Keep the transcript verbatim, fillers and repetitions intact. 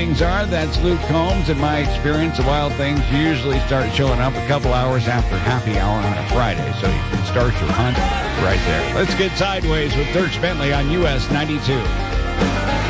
things are. That's Luke Combs. In my experience, the wild things usually start showing up a couple hours after happy hour on a Friday, so you can start your hunt right there. Let's get sideways with Dirk Bentley on U S ninety-two.